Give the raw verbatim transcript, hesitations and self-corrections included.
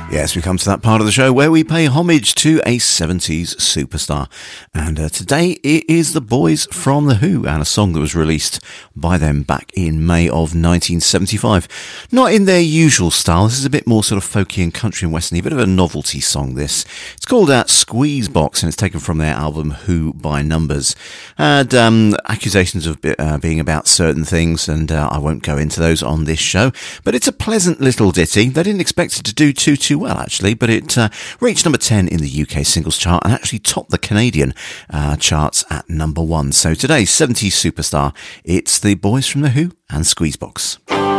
Yes, we come to that part of the show where we pay homage to a seventies superstar. And uh, today it is the Boys from The Who and a song that was released by them back in May of nineteen seventy-five. Not in their usual style. This is a bit more sort of folky and country and westerny, a bit of a novelty song this. It's called uh, Squeeze Box and it's taken from their album Who by Numbers. Had um, accusations of uh, being about certain things and uh, I won't go into those on this show. But it's a pleasant little ditty. They didn't expect it to do too, too well actually, but it uh, reached number ten in the U K singles chart and actually topped the Canadian uh, charts at number one. So today's seventies superstar, it's the Boys from The Who and Squeezebox.